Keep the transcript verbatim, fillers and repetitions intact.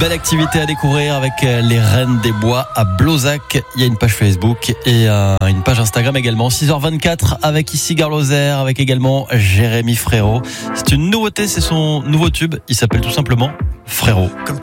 belle activité à découvrir avec les Reines des Bois à Blozac. Il y a une page Facebook et une page Instagram également. six heures vingt-quatre avec ici Garloser, avec également Jérémy Frérot. C'est une nouveauté, c'est son nouveau tube. Il s'appelle tout simplement Frérot.